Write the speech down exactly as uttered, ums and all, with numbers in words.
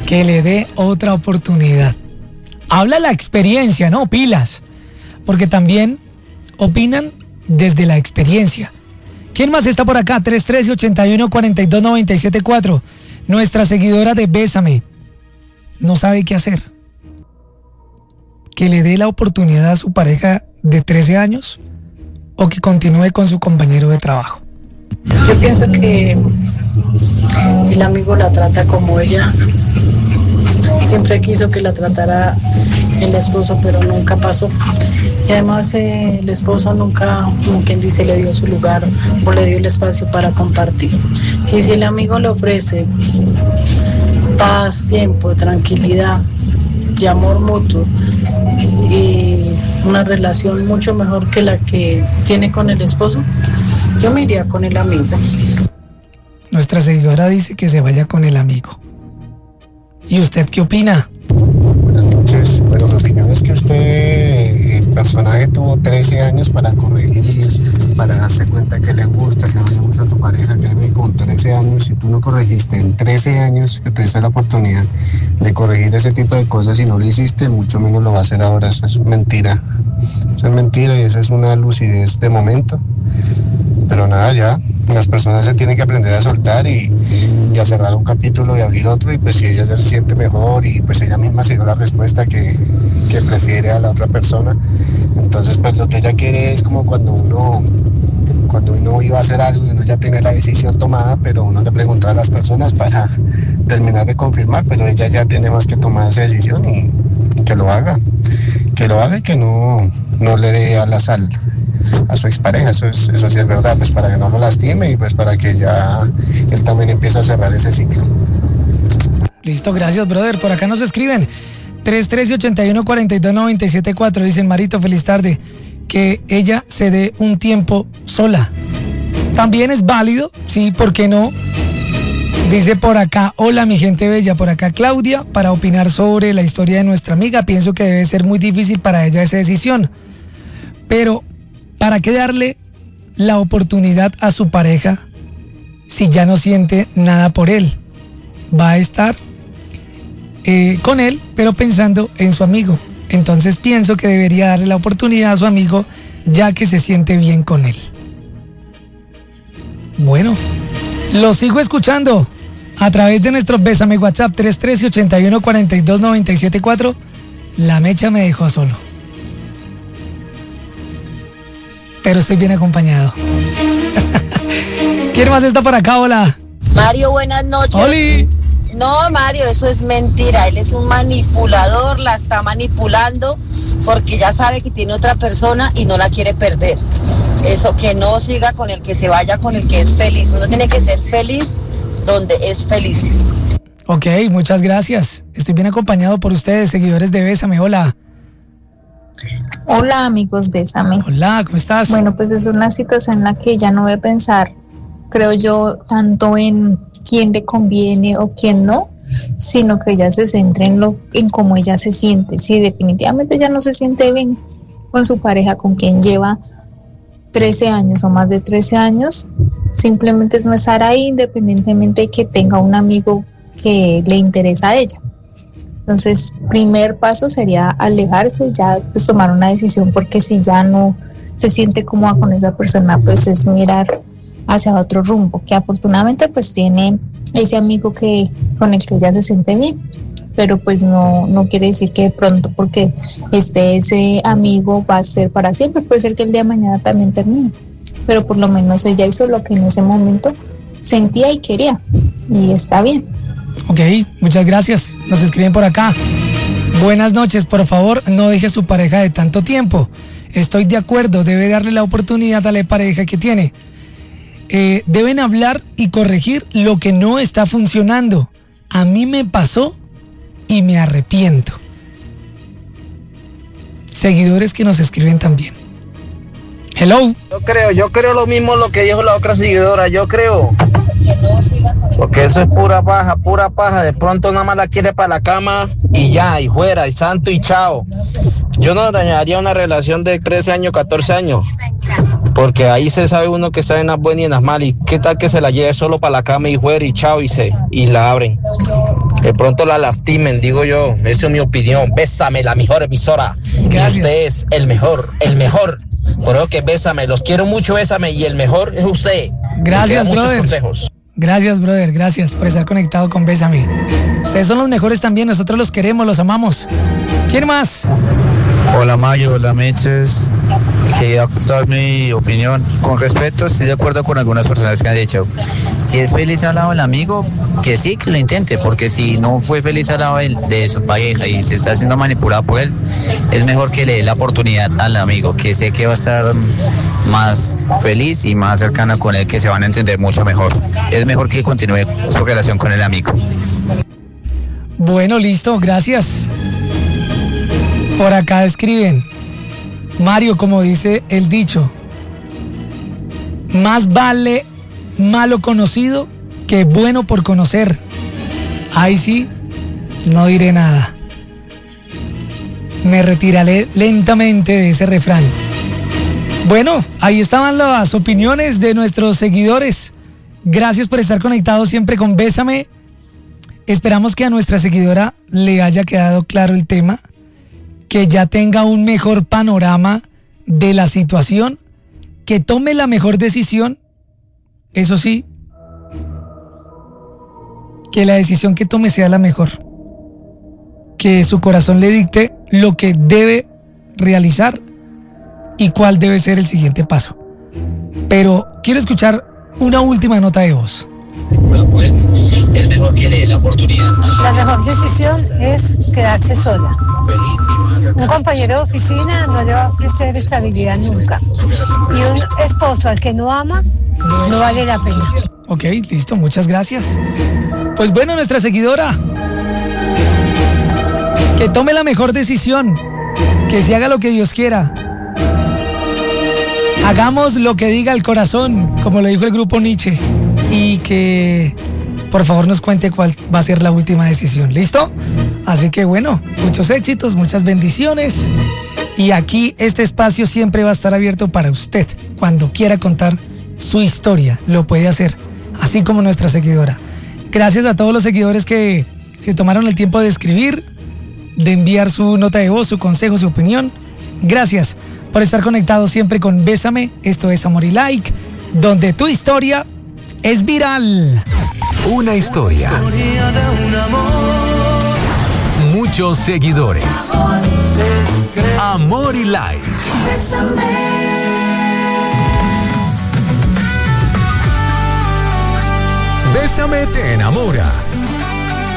que le dé otra oportunidad. Habla la experiencia, ¿no? Pilas. Porque también opinan desde la experiencia. ¿Quién más está por acá? tres uno tres, ocho uno, cuatro dos nueve siete cuatro. Nuestra seguidora de Bésame no sabe qué hacer. ¿Que le dé la oportunidad a su pareja de trece años o que continúe con su compañero de trabajo? Yo pienso que el amigo la trata como ella siempre quiso que la tratara el esposo, pero nunca pasó. Y además eh, el esposo nunca, como quien dice, le dio su lugar o le dio el espacio para compartir. Y si el amigo le ofrece paz, tiempo, tranquilidad y amor mutuo y una relación mucho mejor que la que tiene con el esposo, yo me iría con el amigo. Nuestra seguidora dice que se vaya con el amigo. ¿Y usted qué opina? Buenas noches. Bueno, mi opinión es que usted, el personaje, tuvo trece años para corregir, para darse cuenta que le gusta, que no le gusta a tu pareja. Créeme, con trece años, si tú no corregiste en trece años, que te diste la oportunidad de corregir ese tipo de cosas y no lo hiciste, mucho menos lo va a hacer ahora. Eso es mentira. Eso es mentira y eso es una lucidez de momento. Pero nada, ya, las personas se tienen que aprender a soltar y, y a cerrar un capítulo y abrir otro, y pues si ella ya se siente mejor y pues ella misma se dio la respuesta que, que prefiere a la otra persona, entonces pues lo que ella quiere es como cuando uno cuando uno iba a hacer algo y uno ya tiene la decisión tomada, pero uno le preguntaba a las personas para terminar de confirmar, pero ella ya tiene más que tomar esa decisión y, y que lo haga, que lo haga y que no, no le dé a la sal a su expareja, eso, es, eso sí es verdad, pues para que no lo lastime y pues para que ya él también empiece a cerrar ese ciclo. Listo, gracias, brother. Por acá nos escriben tres uno tres, ocho uno, cuatro dos nueve siete cuatro. Dicen: Marito, feliz tarde. Que ella se dé un tiempo sola. También es válido, sí, ¿por qué no? Dice por acá: hola mi gente bella, por acá Claudia, para opinar sobre la historia de nuestra amiga. Pienso que debe ser muy difícil para ella esa decisión, pero ¿para qué darle la oportunidad a su pareja si ya no siente nada por él? Va a estar eh, con él, pero pensando en su amigo. Entonces pienso que debería darle la oportunidad a su amigo, ya que se siente bien con él. Bueno, lo sigo escuchando a través de nuestro Bésame WhatsApp tres uno tres, ocho uno, cuatro dos nueve siete cuatro. La mecha me dejó solo, pero estoy bien acompañado. ¿Quién más está por acá? Hola. Mario, buenas noches. ¡Oli! No, Mario, eso es mentira. Él es un manipulador, la está manipulando porque ya sabe que tiene otra persona y no la quiere perder. Eso, que no siga con el que se vaya, con el que es feliz. Uno tiene que ser feliz donde es feliz. Ok, muchas gracias. Estoy bien acompañado por ustedes, seguidores de Bésame. Hola. Hola amigos, Bésame. Hola, ¿cómo estás? Bueno, pues es una situación en la que ya no voy a pensar, creo yo, tanto en quién le conviene o quién no, sino que ella se centre en lo, en cómo ella se siente. Si definitivamente ella no se siente bien con su pareja, con quien lleva trece años o más de trece años, simplemente es no estar ahí, independientemente de que tenga un amigo que le interesa a ella. Entonces, primer paso sería alejarse, ya pues tomar una decisión, porque si ya no se siente cómoda con esa persona, pues es mirar hacia otro rumbo, que afortunadamente pues tiene ese amigo que con el que ella se siente bien, pero pues no, no quiere decir que de pronto porque esté ese amigo va a ser para siempre, puede ser que el día de mañana también termine, pero por lo menos ella hizo lo que en ese momento sentía y quería, y está bien. Ok, muchas gracias. Nos escriben por acá: buenas noches, por favor no deje a su pareja de tanto tiempo. Estoy de acuerdo, debe darle la oportunidad a la pareja que tiene. Eh, deben hablar y corregir lo que no está funcionando. A mí me pasó y me arrepiento. Seguidores que nos escriben también. Hello. Yo creo, yo creo lo mismo lo que dijo la otra seguidora, yo creo. Porque eso es pura paja, pura paja. De pronto nada más la quiere para la cama y ya, y fuera, y santo y chao. Yo no dañaría una relación de trece años, catorce años. Porque ahí se sabe uno que está en las buenas y en las malas. Y qué tal que se la lleve solo para la cama y fuera y chao y se y la abren. de pronto la lastimen, digo yo. Esa es mi opinión. Bésame, la mejor emisora. Gracias. Y usted es el mejor, el mejor. Por eso que Bésame, los quiero mucho, Bésame, y el mejor es usted. Gracias, muchos brother. consejos. Gracias, brother, gracias por estar conectado con Bésame. Ustedes son los mejores también, nosotros los queremos, los amamos. ¿Quién más? Hola Mayo, hola Meches. Quería dar mi opinión. Con respeto, estoy de acuerdo con algunas personas que han dicho, si es feliz al lado del amigo, que sí, que lo intente, porque si no fue feliz al lado de, de su pareja y se está siendo manipulado por él, es mejor que le dé la oportunidad al amigo, que sé que va a estar más feliz y más cercana con él, que se van a entender mucho mejor. Es mejor que continúe su relación con el amigo. Bueno, listo, gracias. Por acá escriben, Mario, como dice el dicho, más vale malo conocido que bueno por conocer. Ahí sí, no diré nada. Me retiraré lentamente de ese refrán. Bueno, ahí estaban las opiniones de nuestros seguidores. Gracias por estar conectados siempre con Bésame. Esperamos que a nuestra seguidora le haya quedado claro el tema, que ya tenga un mejor panorama de la situación, que tome la mejor decisión. Eso sí, que la decisión que tome sea la mejor, que su corazón le dicte lo que debe realizar y cuál debe ser el siguiente paso. Pero quiero escuchar una última nota de voz. Es mejor que le dé la oportunidad. La mejor decisión es quedarse sola. Un compañero de oficina no le va a ofrecer estabilidad nunca. Y un esposo al que no ama, no vale la pena. Ok, listo, muchas gracias. Pues bueno, nuestra seguidora, que tome la mejor decisión, que se haga lo que Dios quiera. Hagamos lo que diga el corazón, como lo dijo el grupo Nietzsche, y que por favor nos cuente cuál va a ser la última decisión. ¿Listo? Así que bueno, muchos éxitos, muchas bendiciones, y aquí este espacio siempre va a estar abierto para usted. Cuando quiera contar su historia, lo puede hacer, así como nuestra seguidora. Gracias a todos los seguidores que se tomaron el tiempo de escribir, de enviar su nota de voz, su consejo, su opinión. Gracias por estar conectados siempre con Bésame. Esto es Amor y Like, donde tu historia es viral. Una historia. Muchos seguidores. Amor y Like. Bésame te enamora.